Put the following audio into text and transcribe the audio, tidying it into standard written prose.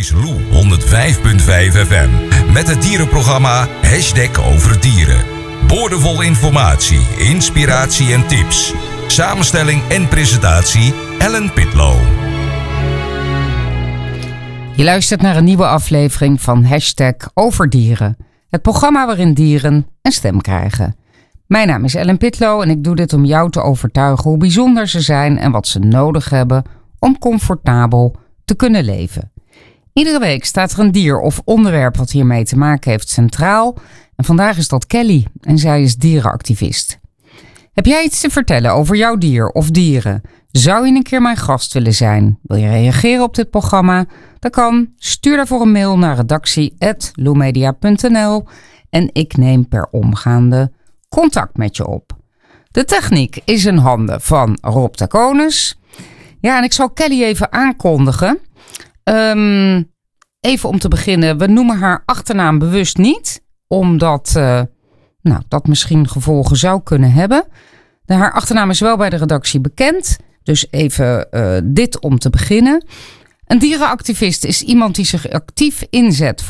is Lou 105.5 FM met het dierenprogramma #over dieren. Boordevol informatie, inspiratie en tips. Samenstelling en presentatie Ellen Pitlow. Je luistert naar een nieuwe aflevering van #over dieren. Het programma waarin dieren een stem krijgen. Mijn naam is Ellen Pitlow en ik doe dit om jou te overtuigen hoe bijzonder ze zijn en wat ze nodig hebben om comfortabel te kunnen leven. Iedere week staat er een dier of onderwerp wat hiermee te maken heeft centraal. En vandaag is dat Kelly en zij is dierenactivist. Heb jij iets te vertellen over jouw dier of dieren? Zou je een keer mijn gast willen zijn? Wil je reageren op dit programma? Dat kan. Stuur daarvoor een mail naar redactie@loemedia.nl en ik neem per omgaande contact met je op. De techniek is in handen van Rob Taconis. Ja, en ik zal Kelly even aankondigen. Even om te beginnen, we noemen haar achternaam bewust niet, omdat dat misschien gevolgen zou kunnen hebben. Haar achternaam is wel bij de redactie bekend, dus even dit om te beginnen. Een dierenactivist is iemand die zich actief inzet